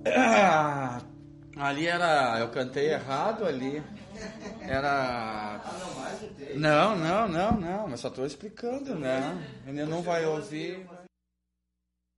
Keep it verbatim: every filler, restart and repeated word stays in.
Ah, ali era... Eu cantei errado ali. Era... Não, não, não, não. Mas só tô explicando, né? Ele não vai ouvir...